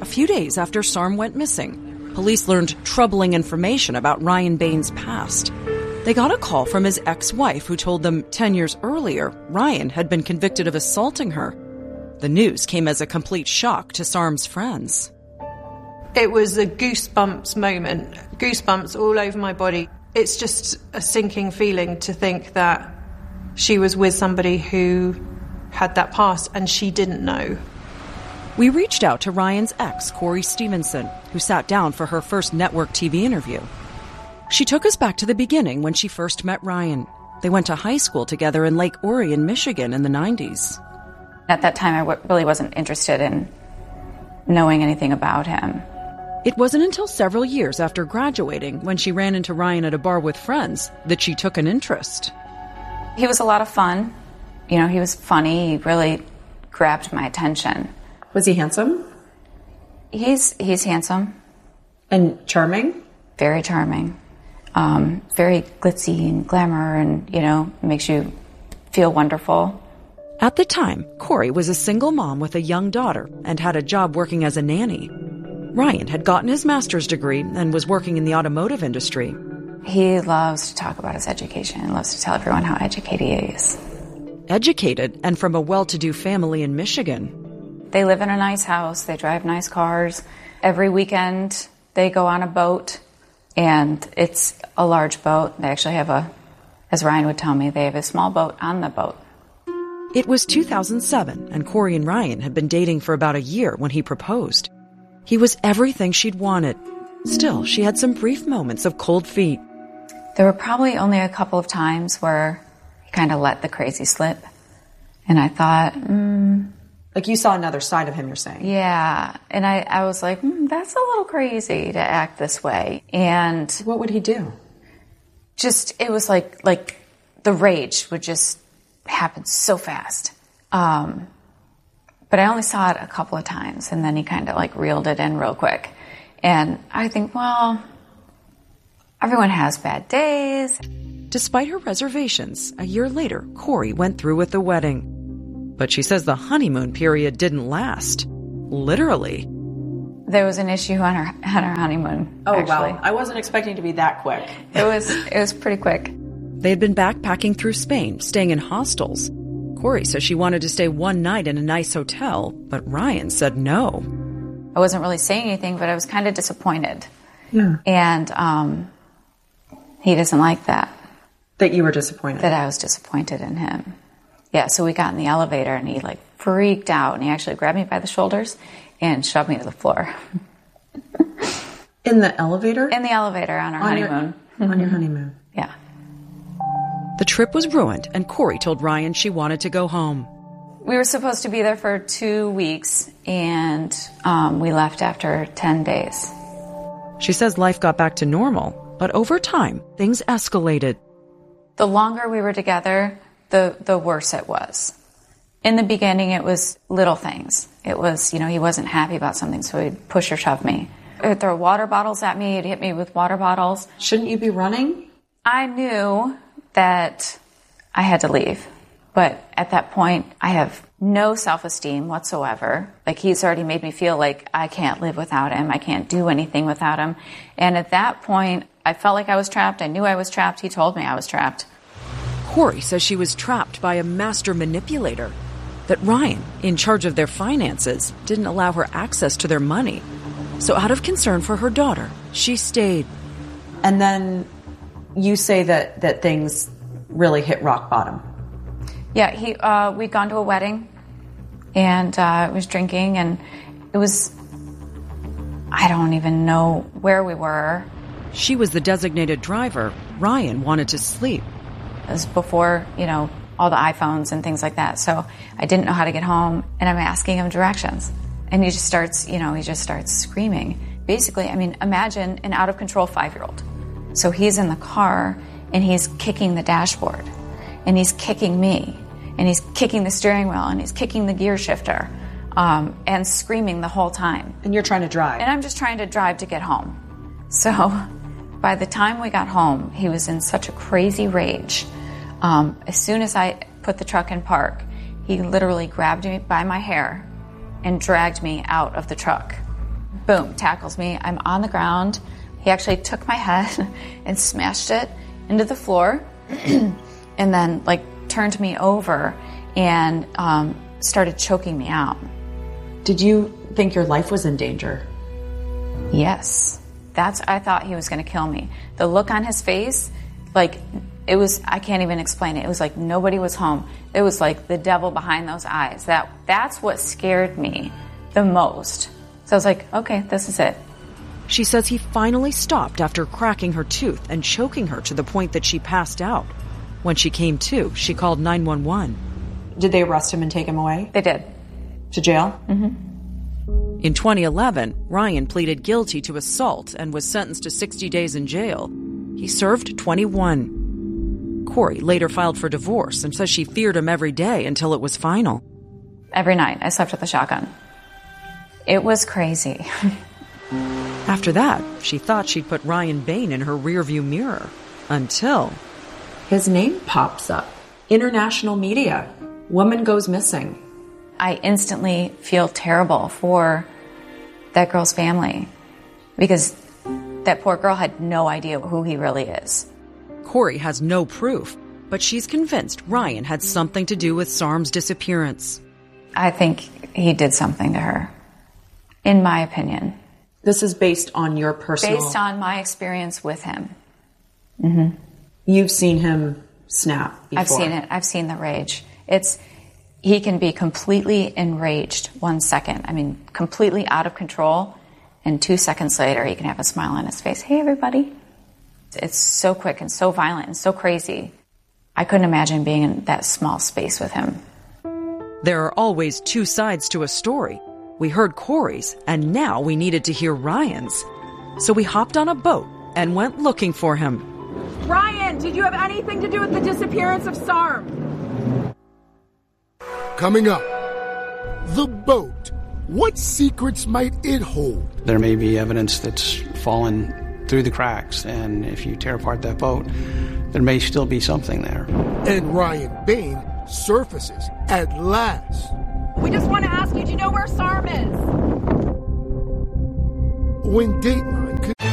A few days after Sarm went missing, police learned troubling information about Ryan Bain's past. They got a call from his ex-wife who told them 10 years earlier, Ryan had been convicted of assaulting her. The news came as a complete shock to Sarm's friends. It was a goosebumps moment, goosebumps all over my body. It's just a sinking feeling to think that she was with somebody who had that past and she didn't know. We reached out to Ryan's ex, Corey Stevenson, who sat down for her first network TV interview. She took us back to the beginning when she first met Ryan. They went to high school together in Lake Orion, Michigan in the 90s. At that time, I really wasn't interested in knowing anything about him. It wasn't until several years after graduating, when she ran into Ryan at a bar with friends, that she took an interest. He was a lot of fun. You know, he was funny. He really grabbed my attention. Was he handsome? He's handsome. And charming? Very charming. Very glitzy and glamour and, you know, makes you feel wonderful. At the time, Corey was a single mom with a young daughter and had a job working as a nanny. Ryan had gotten his master's degree and was working in the automotive industry. He loves to talk about his education and loves to tell everyone how educated he is. Educated and from a well-to-do family in Michigan. They live in a nice house. They drive nice cars. Every weekend, they go on a boat, and it's a large boat. They actually have as Ryan would tell me, they have a small boat on the boat. It was 2007, and Corey and Ryan had been dating for about a year when he proposed. He was everything she'd wanted. Still, she had some brief moments of cold feet. There were probably only a couple of times where he kind of let the crazy slip. And I thought, Like you saw another side of him, you're saying? Yeah. And I was like, that's a little crazy to act this way. And what would he do? Just, it was like the rage would just happen so fast. But I only saw it a couple of times, and then he kind of like reeled it in real quick. And I think, well, everyone has bad days. Despite her reservations, a year later, Corey went through with the wedding. But she says the honeymoon period didn't last. Literally. There was an issue on her honeymoon. Oh, actually. wow. I wasn't expecting to be that quick. It was pretty quick. They had been backpacking through Spain, staying in hostels. Corey says she wanted to stay one night in a nice hotel, but Ryan said no. I wasn't really saying anything, but I was kind of disappointed. Yeah. And he doesn't like that. That you were disappointed? That I was disappointed in him. Yeah, so we got in the elevator, and he like freaked out, and he actually grabbed me by the shoulders and shoved me to the floor. In the elevator? In the elevator on our honeymoon. On your honeymoon. Yeah. The trip was ruined, and Corey told Ryan she wanted to go home. We were supposed to be there for 2 weeks, and we left after 10 days. She says life got back to normal, but over time, things escalated. The longer we were together, the worse it was. In the beginning, it was little things. It was, he wasn't happy about something, so he'd push or shove me. He'd throw water bottles at me. He'd hit me with water bottles. Shouldn't you be running? I knew that I had to leave. But at that point, I have no self-esteem whatsoever. Like, he's already made me feel like I can't live without him. I can't do anything without him. And at that point, I felt like I was trapped. I knew I was trapped. He told me I was trapped. Corey says she was trapped by a master manipulator. That Ryan, in charge of their finances, didn't allow her access to their money. So out of concern for her daughter, she stayed. And then you say that things really hit rock bottom. Yeah, we'd gone to a wedding, and was drinking, and it was, I don't even know where we were. She was the designated driver. Ryan wanted to sleep. It was before, all the iPhones and things like that, so I didn't know how to get home, and I'm asking him directions. And he just starts screaming. Basically, imagine an out-of-control 5-year-old. So he's in the car, and he's kicking the dashboard, and he's kicking me, and he's kicking the steering wheel, and he's kicking the gear shifter, and screaming the whole time. And you're trying to drive. And I'm just trying to drive to get home. So by the time we got home, he was in such a crazy rage. As soon as I put the truck in park, he literally grabbed me by my hair and dragged me out of the truck. boom, tackles me. I'm on the ground. He actually took my head and smashed it into the floor and then turned me over and started choking me out. Did you think your life was in danger? Yes. I thought he was going to kill me. The look on his face, it was, I can't even explain it. It was like nobody was home. It was like the devil behind those eyes. That's what scared me the most. So I was like, okay, this is it. She says he finally stopped after cracking her tooth and choking her to the point that she passed out. When she came to, she called 911. Did they arrest him and take him away? They did. To jail? Mm-hmm. In 2011, Ryan pleaded guilty to assault and was sentenced to 60 days in jail. He served 21. Corey later filed for divorce and says she feared him every day until it was final. Every night, I slept with a shotgun. It was crazy. After that, she thought she'd put Ryan Bain in her rearview mirror. Until his name pops up. International media. Woman goes missing. I instantly feel terrible for that girl's family because that poor girl had no idea who he really is. Corey has no proof, but she's convinced Ryan had something to do with Sarm's disappearance. I think he did something to her, in my opinion. This is based on your personal... Based on my experience with him. Mm-hmm. You've seen him snap before. I've seen it. I've seen the rage. He can be completely enraged 1 second. I mean, completely out of control. And 2 seconds later, he can have a smile on his face. Hey, everybody. It's so quick and so violent and so crazy. I couldn't imagine being in that small space with him. There are always two sides to a story. We heard Corey's, and now we needed to hear Ryan's. So we hopped on a boat and went looking for him. Ryan, did you have anything to do with the disappearance of Sarm? Coming up, the boat. What secrets might it hold? There may be evidence that's fallen through the cracks, and if you tear apart that boat, there may still be something there. And Ryan Bain surfaces at last. We just want to ask you, do you know where Sarm is? When Dateline...